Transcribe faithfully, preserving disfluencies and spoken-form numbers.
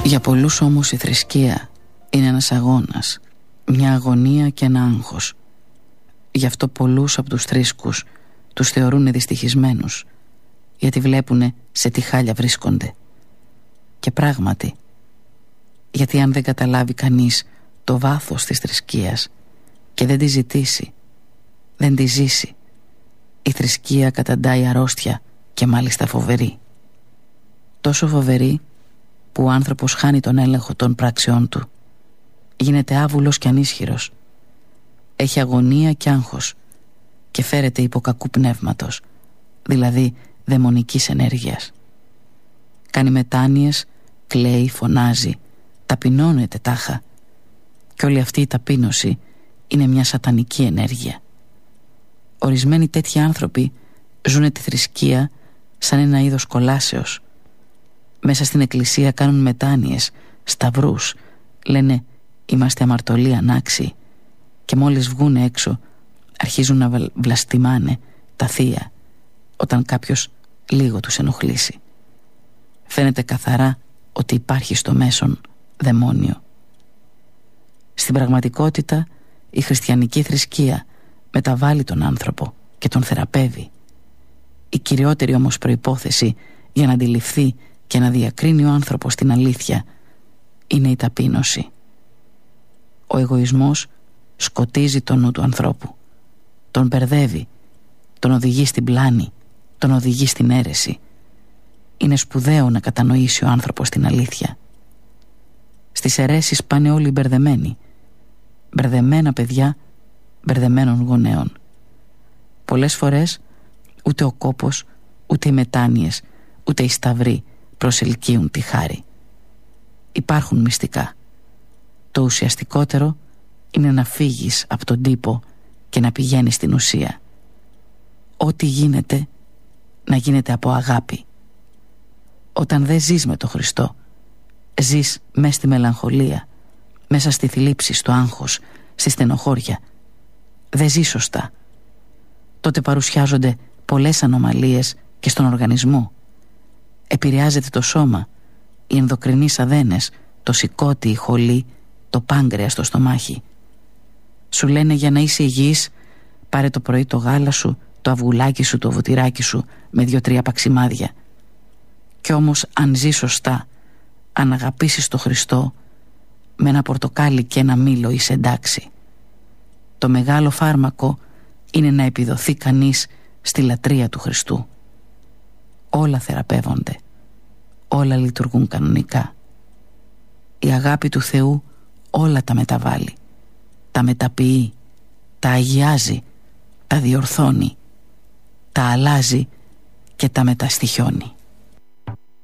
Για πολλούς όμως η θρησκεία είναι ένας αγώνας, μια αγωνία και ένα άγχος. Γι' αυτό πολλούς από τους θρήσκους τους θεωρούν δυστυχισμένους, γιατί βλέπουνε σε τι χάλια βρίσκονται. Και πράγματι, γιατί αν δεν καταλάβει κανείς το βάθος της θρησκείας και δεν τη ζητήσει, δεν τη ζήσει, η θρησκεία καταντάει αρρώστια και μάλιστα φοβερή. Τόσο φοβερή που ο άνθρωπος χάνει τον έλεγχο των πράξεών του. Γίνεται άβουλος και ανίσχυρος. Έχει αγωνία και άγχος και φέρεται υπό κακού πνεύματος, δηλαδή δαιμονικής ενέργειας. Κάνει μετάνοιες, κλαίει, φωνάζει, ταπεινώνεται τάχα. Και όλη αυτή η ταπείνωση είναι μια σατανική ενέργεια. Ορισμένοι τέτοιοι άνθρωποι ζουνε τη θρησκεία σαν ένα είδος κολάσεως. Μέσα στην εκκλησία κάνουν μετάνοιες, σταυρούς, λένε είμαστε αμαρτωλοί ανάξιοι, και μόλις βγουν έξω αρχίζουν να βλαστημάνε τα θεία όταν κάποιος λίγο τους ενοχλήσει. Φαίνεται καθαρά ότι υπάρχει στο μέσον δαιμόνιο. Στην πραγματικότητα η χριστιανική θρησκεία μεταβάλλει τον άνθρωπο και τον θεραπεύει. Η κυριότερη όμως προϋπόθεση για να αντιληφθεί και να διακρίνει ο άνθρωπος την αλήθεια είναι η ταπείνωση. Ο εγωισμός σκοτίζει τον νου του ανθρώπου, τον μπερδεύει, τον οδηγεί στην πλάνη, τον οδηγεί στην αίρεση. Είναι σπουδαίο να κατανοήσει ο άνθρωπος την αλήθεια. Στις αιρέσεις πάνε όλοι μπερδεμένοι, μπερδεμένα παιδιά μπερδεμένων γονέων. Πολλές φορές ούτε ο κόπος, ούτε οι μετάνοιες, ούτε οι σταυροί προσελκύουν τη χάρη. Υπάρχουν μυστικά. Το ουσιαστικότερο είναι να φύγεις από τον τύπο και να πηγαίνεις στην ουσία. Ό,τι γίνεται να γίνεται από αγάπη. Όταν δεν ζεις με τον Χριστό, ζεις μέσα στη μελαγχολία, μέσα στη θλίψη, στο άγχος, στη στενοχώρια. Δεν ζεις σωστά. Τότε παρουσιάζονται πολλές ανομαλίες και στον οργανισμό. Επηρεάζεται το σώμα, οι ενδοκρινείς αδένες, το σηκώτη, η χολή, το πάγκρεας στο στομάχι. Σου λένε για να είσαι υγιής, πάρε το πρωί το γάλα σου, το αυγουλάκι σου, το βουτυράκι σου με δύο-τρία παξιμάδια. Κι όμως αν ζεις σωστά, αν αγαπήσεις τον Χριστό, με ένα πορτοκάλι και ένα μήλο είσαι εντάξει. Το μεγάλο φάρμακο είναι να επιδοθεί κανείς στη λατρεία του Χριστού. Όλα θεραπεύονται, όλα λειτουργούν κανονικά. Η αγάπη του Θεού όλα τα μεταβάλλει, τα μεταποιεί, τα αγιάζει, τα διορθώνει, τα αλλάζει και τα μεταστοιχιώνει.